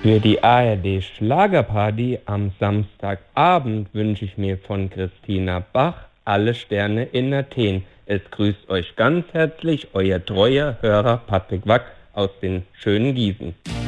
Für die ARD Schlagerparty am Samstagabend wünsche ich mir von Christina Bach alle Sterne in Athen. Es grüßt euch ganz herzlich euer treuer Hörer Patrick Wack aus den schönen Gießen.